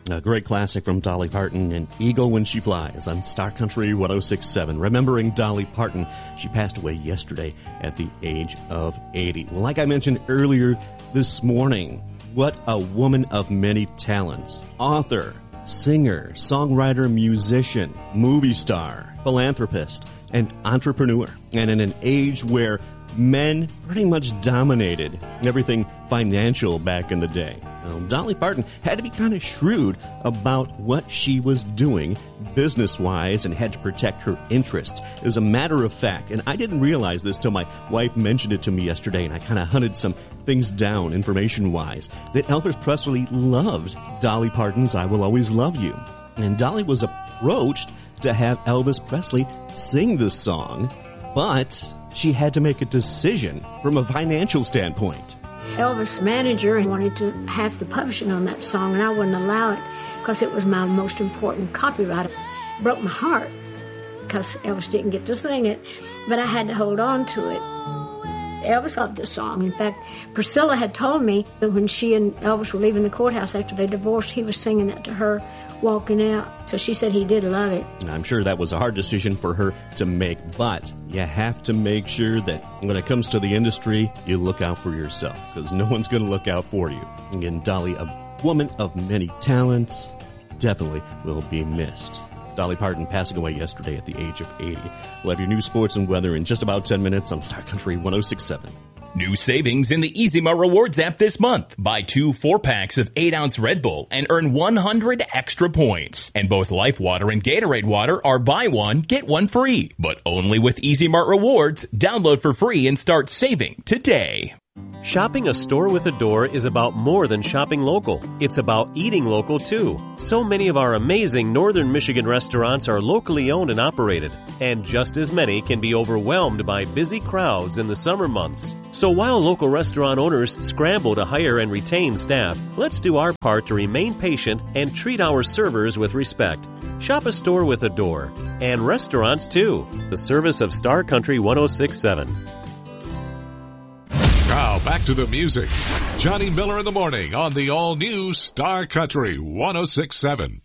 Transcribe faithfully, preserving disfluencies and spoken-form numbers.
A great classic from Dolly Parton and Eagle When She Flies on Star Country one oh six point seven. Remembering Dolly Parton, she passed away yesterday at the age of eighty. Well, like I mentioned earlier this morning, what a woman of many talents. Author, singer, songwriter, musician, movie star, philanthropist, and entrepreneur. And in an age where men pretty much dominated everything financial back in the day, well, Dolly Parton had to be kind of shrewd about what she was doing business-wise and had to protect her interests. As a matter of fact, and I didn't realize this till my wife mentioned it to me yesterday, and I kind of hunted some things down information-wise, that Elvis Presley loved Dolly Parton's I Will Always Love You. And Dolly was approached to have Elvis Presley sing this song, but she had to make a decision from a financial standpoint. Elvis' manager wanted to have the publishing on that song, and I wouldn't allow it because it was my most important copyright. It broke my heart because Elvis didn't get to sing it, but I had to hold on to it. Elvis loved this song. In fact, Priscilla had told me that when she and Elvis were leaving the courthouse after they divorced, he was singing that to her walking out. So she said he did love it. And I'm sure that was a hard decision for her to make, but you have to make sure that when it comes to the industry, you look out for yourself, because no one's going to look out for you. Again, Dolly, a woman of many talents, definitely will be missed. Dolly Parton passing away yesterday at the age of eighty. We'll have your news, sports, and weather in just about ten minutes on Star Country one oh six point seven. New savings in the E Z Mart Rewards app this month. Buy two four-packs of eight ounce Red Bull and earn one hundred extra points. And both Life Water and Gatorade Water are buy one, get one free. But only with E Z Mart Rewards. Download for free and start saving today. Shopping a store with a door is about more than shopping local. It's about eating local, too. So many of our amazing Northern Michigan restaurants are locally owned and operated, and just as many can be overwhelmed by busy crowds in the summer months. So while local restaurant owners scramble to hire and retain staff, let's do our part to remain patient and treat our servers with respect. Shop a store with a door, and restaurants, too. The service of Star Country one oh six point seven. Now back to the music. Johnny Miller in the morning on the all-new Star Country one oh six point seven.